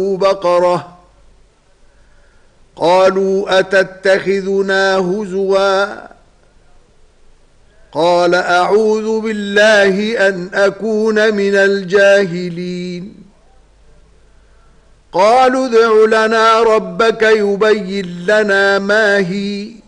بقرة قالوا أتتخذنا هزوا قال أعوذ بالله أن أكون من الجاهلين قالوا ادع لنا ربك يبين لنا ما هي